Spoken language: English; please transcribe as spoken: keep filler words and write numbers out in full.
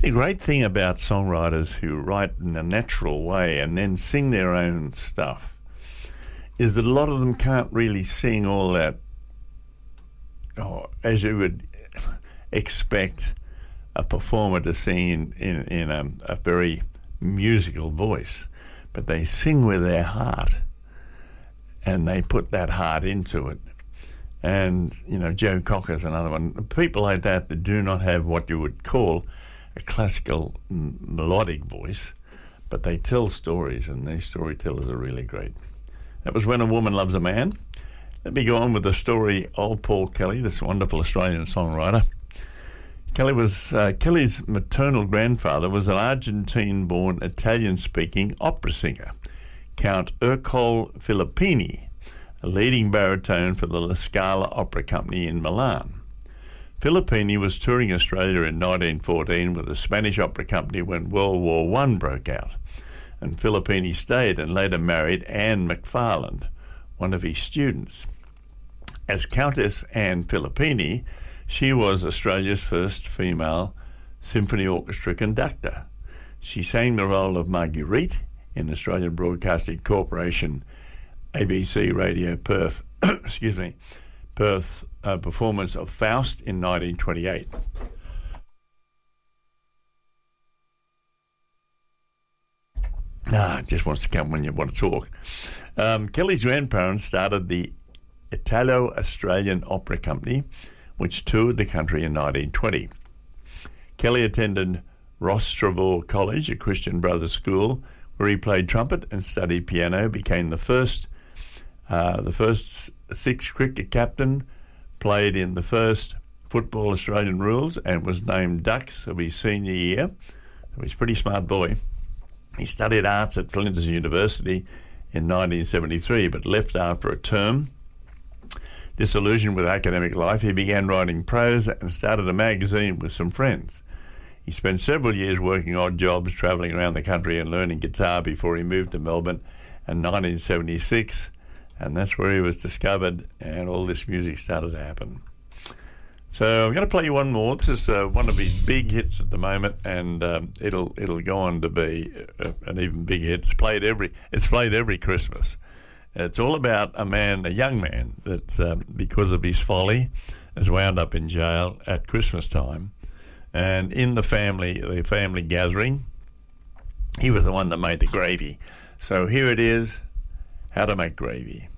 The great thing about songwriters who write in a natural way and then sing their own stuff is that a lot of them can't really sing all that, oh, as you would expect a performer to sing in, in, in a, a very musical voice, but they sing with their heart and they put that heart into it. And, you know, Joe Cocker's another one. People like that that do not have what you would call a classical m- melodic voice, but they tell stories, and these storytellers are really great. That was When a Woman Loves a Man. Let me go on with the story of Paul Kelly, this wonderful Australian songwriter. Kelly was uh, Kelly's maternal grandfather was an Argentine-born, Italian-speaking opera singer, Count Ercole Filippini, a leading baritone for the La Scala Opera Company in Milan. Filippini was touring Australia in nineteen fourteen with the Spanish Opera Company when World War One broke out, and Filippini stayed and later married Anne McFarland, one of his students. As Countess Anne Filippini, she was Australia's first female symphony orchestra conductor. She sang the role of Marguerite in Australian Broadcasting Corporation A B C Radio Perth, excuse me, Perth's uh, performance of Faust in nineteen twenty-eight. Ah, it just wants to come when you want to talk. Um, Kelly's grandparents started the Italo-Australian Opera Company, which toured the country in nineteen twenty. Kelly attended Rostrevor College, a Christian Brothers school, where he played trumpet and studied piano, became the first uh, the first six cricket captain, played in the first Football Australian rules, and was named Dux of his senior year. So he's a pretty smart boy. He studied arts at Flinders University in nineteen seventy-three, but left after a term. Disillusioned with academic life, he began writing prose and started a magazine with some friends. He spent several years working odd jobs, travelling around the country and learning guitar before he moved to Melbourne in nineteen seventy-six, and that's where he was discovered and all this music started to happen. So I'm going to play you one more. This is uh, one of his big hits at the moment, and um, it'll it'll go on to be a, an even big hit. It's played every it's played every Christmas. It's all about a man, a young man, that um, because of his folly is wound up in jail at Christmas time. And in the family, the family gathering, he was the one that made the gravy. So here it is, How to Make Gravy.